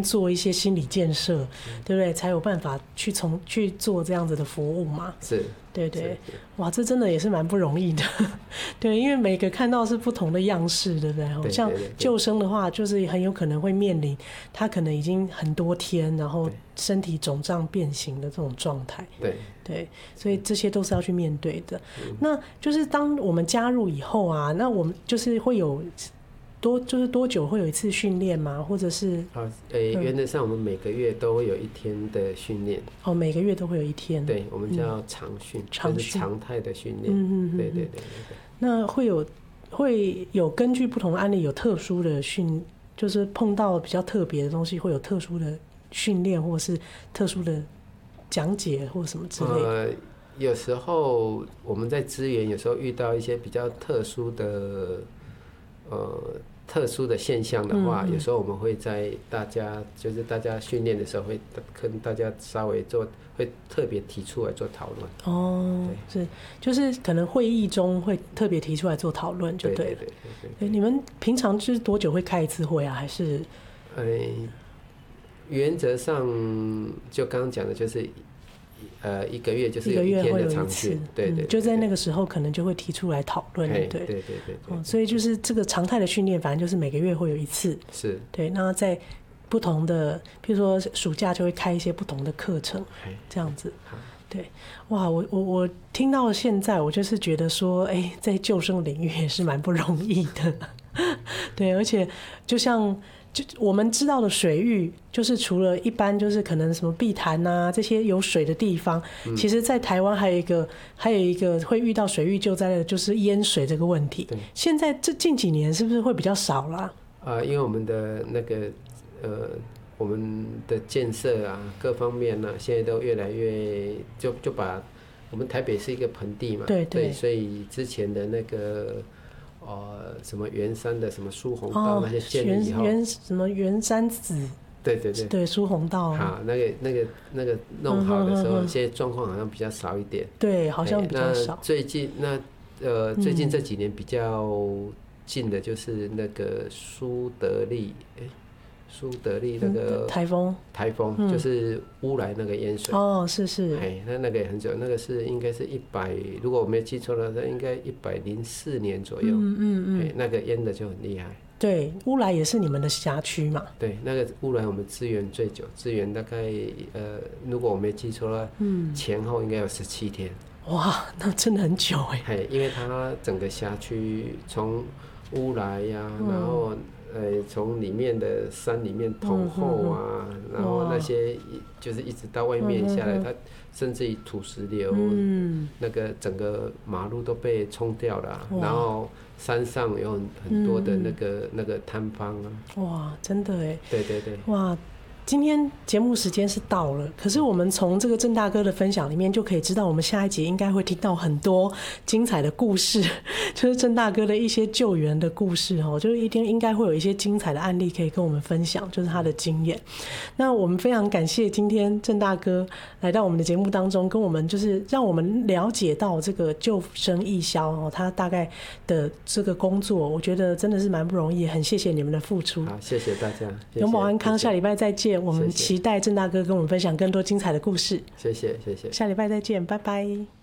做一些心理建设，对不对？才有办法去做这样子的服务嘛。 是， 对对，哇，这真的也是蛮不容易的。对，因为每个看到是不同的样式，对不对？ 对， 像救生的话，就是很有可能会面临他可能已经很多天，然后身体肿胀变形的这种状态。 对对，所以这些都是要去面对的。那就是当我们加入以后啊，那我们就是会有多久会有一次训练吗？或者是原则上我们每个月都会有一天的训练。 哦，每个月都会有一天。 对，我们叫常训，就是常态的训练。对对对。 那会有根据不同的案例有特殊的就是碰到比较特别的东西，会有特殊的训练，或是特殊的讲解或什么之类的。 有时候我们在支援，有时候遇到一些比较特殊的现象的话，有时候我们会在大家训练的时候，会跟大家稍微会特别提出来做讨论。 哦，是，就是可能会议中会特别提出来做讨论，就对了。对，你们平常就是多久会开一次会啊？还是？ 原则上就刚刚讲的，就是一个月就是有一天的常训。对对， 就在那个时候可能就会提出来讨论，对对对。 所以就是这个常态的训练，反正就是每个月会有一次。 是。对， 那在不同的，譬如说暑假就会开一些不同的课程，这样子。对，哇，我听到现在，我就是觉得说，在救生领域也是蛮不容易的。对，而且就我们知道的水域，就是除了一般就是可能什么碧潭啊这些有水的地方，其实在台湾还有一个会遇到水域救灾的，就是淹水这个问题。现在这近几年是不是会比较少啦？ 因为我们的那个我们的建设啊，各方面啊，现在都越来越就把我们台北是一个盆地嘛，对，所以之前的那个什么圆山的什么疏洪道那些建立以后， 什么圆山子，对疏洪道啊，那个弄好的时候，现在状况好像比较少一点， 对，好像比较少。 最近这几年比较近的就是那个苏德利那个台风就是乌来那个淹水。 是。 那个也很久，那个是应该是如果我没记错的话，应该104年左右。那个淹的就很厉害。 对，乌来也是你们的辖区嘛？ 对，那个乌来我们支援最久，支援大概如果我没记错的话，前后应该有17天。 哇，那真的很久哎。 因为它整个辖区从乌来呀，然后从里面的山里面通后啊，然后那些就是一直到外面下来，它甚至于土石流，那个整个马路都被冲掉了，然后山上有很多的那个摊方啊。 哇，真的哎。 对对对。 哇。今天节目时间是到了，可是我们从这个郑大哥的分享里面就可以知道，我们下一集应该会听到很多精彩的故事，就是郑大哥的一些救援的故事就是一定应该会有一些精彩的案例可以跟我们分享，就是他的经验。那我们非常感谢今天郑大哥来到我们的节目当中，跟我们就是让我们了解到这个救生义消他大概的这个工作，我觉得真的是蛮不容易，很谢谢你们的付出。 好，谢谢大家。 永保安康，下礼拜再见。我们期待郑大哥跟我们分享更多精彩的故事。 谢谢。 下礼拜再见，拜拜。